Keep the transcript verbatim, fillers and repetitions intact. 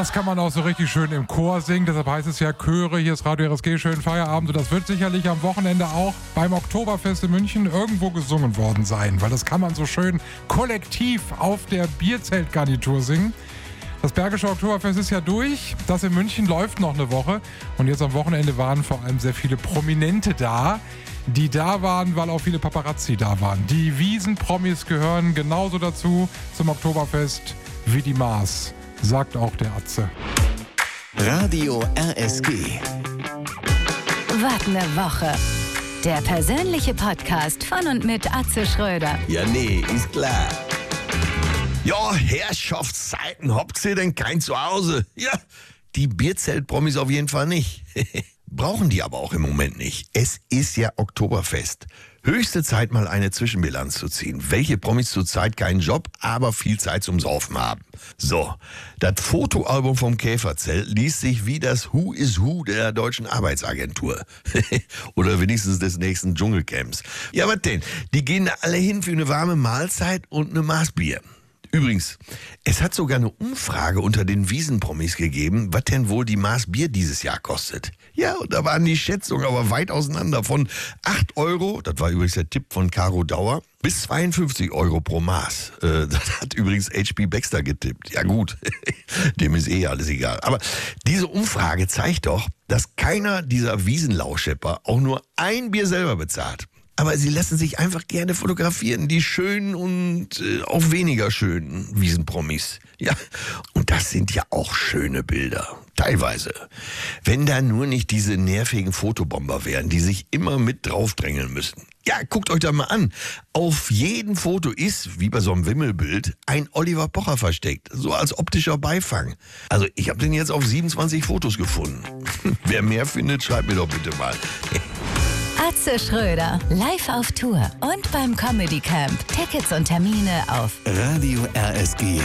Das kann man auch so richtig schön im Chor singen. Deshalb heißt es ja Chöre. Hier ist Radio R S G, schönen Feierabend. Und das wird sicherlich am Wochenende auch beim Oktoberfest in München irgendwo gesungen worden sein. Weil das kann man so schön kollektiv auf der Bierzeltgarnitur singen. Das Bergische Oktoberfest ist ja durch. Das in München läuft noch eine Woche. Und jetzt am Wochenende waren vor allem sehr viele Prominente da, die da waren, weil auch viele Paparazzi da waren. Die Wiesen-Promis gehören genauso dazu zum Oktoberfest wie die Maas, sagt auch der Atze. Radio R S G. Wart ne Woche. Der persönliche Podcast von und mit Atze Schröder. Ja, nee, ist klar. Ja, Herrschaftszeiten, habt ihr denn kein Zuhause? Ja, die Bierzelt-Promis auf jeden Fall nicht. Brauchen die aber auch im Moment nicht. Es ist ja Oktoberfest. Höchste Zeit, mal eine Zwischenbilanz zu ziehen. Welche Promis zurzeit keinen Job, aber viel Zeit zum Saufen haben. So, das Fotoalbum vom Käferzelt liest sich wie das Who is Who der deutschen Arbeitsagentur. Oder wenigstens des nächsten Dschungelcamps. Ja, was denn? Die gehen da alle hin für eine warme Mahlzeit und eine Maß Bier. Übrigens, es hat sogar eine Umfrage unter den Wiesenpromis gegeben, was denn wohl die Maß Bier dieses Jahr kostet. Ja, und da waren die Schätzungen aber weit auseinander. Von acht Euro, das war übrigens der Tipp von Caro Dauer, bis zweiundfünfzig Euro pro Maß. Äh, das hat übrigens H P Baxter getippt. Ja gut, dem ist eh alles egal. Aber diese Umfrage zeigt doch, dass keiner dieser Wiesenlauschepper auch nur ein Bier selber bezahlt. Aber sie lassen sich einfach gerne fotografieren, die schönen und äh, auch weniger schönen Wiesenpromis. Ja, und das sind ja auch schöne Bilder, teilweise. Wenn da nur nicht diese nervigen Fotobomber wären, die sich immer mit draufdrängeln müssen. Ja, guckt euch da mal an. Auf jedem Foto ist, wie bei so einem Wimmelbild, ein Oliver Pocher versteckt. So als optischer Beifang. Also ich habe den jetzt auf siebenundzwanzig Fotos gefunden. Wer mehr findet, schreibt mir doch bitte mal. Atze Schröder, live auf Tour und beim Comedy Camp. Tickets und Termine auf Radio R S G